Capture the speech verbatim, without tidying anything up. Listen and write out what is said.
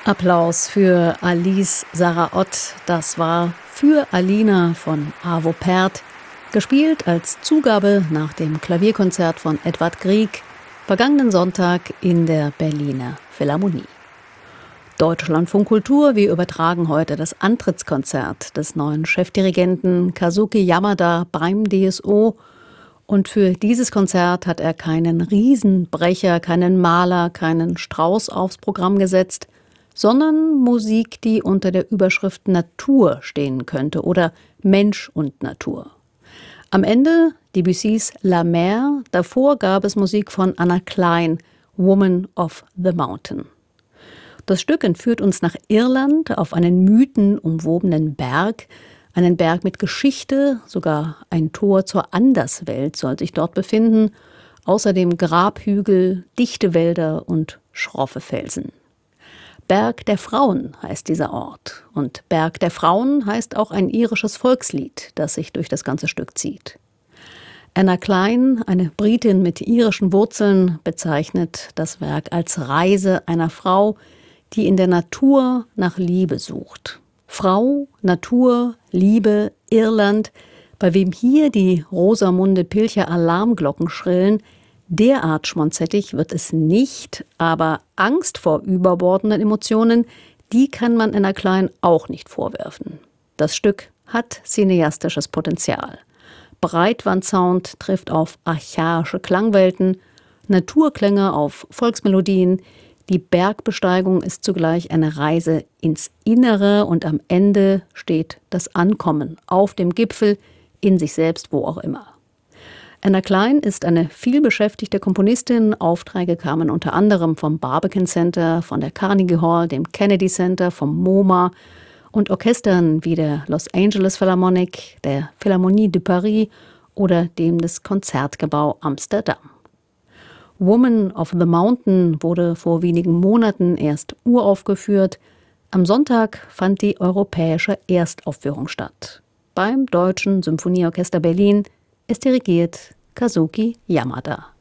Applaus für Alice Saraot. Das war Für Alina von Arvo Pärt, gespielt als Zugabe nach dem Klavierkonzert von Edvard Grieg, vergangenen Sonntag in der Berliner Philharmonie. Deutschlandfunk Kultur, wir übertragen heute das Antrittskonzert des neuen Chefdirigenten Kazuki Yamada beim D S O. Und für dieses Konzert hat er keinen Riesenbrecher, keinen Maler, keinen Strauss aufs Programm gesetzt, sondern Musik, die unter der Überschrift Natur stehen könnte oder Mensch und Natur. Am Ende Debussys La Mer, davor gab es Musik von Anna Klein, Woman of the Mountain. Das Stück entführt uns nach Irland auf einen mythenumwobenen Berg, einen Berg mit Geschichte, sogar ein Tor zur Anderswelt soll sich dort befinden, außerdem Grabhügel, dichte Wälder und schroffe Felsen. Berg der Frauen heißt dieser Ort. Und Berg der Frauen heißt auch ein irisches Volkslied, das sich durch das ganze Stück zieht. Anna Klein, eine Britin mit irischen Wurzeln, bezeichnet das Werk als Reise einer Frau, die in der Natur nach Liebe sucht. Frau, Natur, Liebe, Irland, bei wem hier die Rosamunde Pilcher Alarmglocken schrillen, derart schmonzettig wird es nicht, aber Angst vor überbordenden Emotionen, die kann man Anna Klein auch nicht vorwerfen. Das Stück hat cineastisches Potenzial. Breitwandsound trifft auf archaische Klangwelten, Naturklänge auf Volksmelodien. Die Bergbesteigung ist zugleich eine Reise ins Innere und am Ende steht das Ankommen auf dem Gipfel, in sich selbst, wo auch immer. Anna Klein ist eine vielbeschäftigte Komponistin. Aufträge kamen unter anderem vom Barbican Center, von der Carnegie Hall, dem Kennedy Center, vom MoMA und Orchestern wie der Los Angeles Philharmonic, der Philharmonie de Paris oder dem des Konzertgebouw Amsterdam. Woman of the Mountain wurde vor wenigen Monaten erst uraufgeführt. Am Sonntag fand die europäische Erstaufführung statt. Beim Deutschen Symphonieorchester Berlin. Es dirigiert Kazuki Yamada.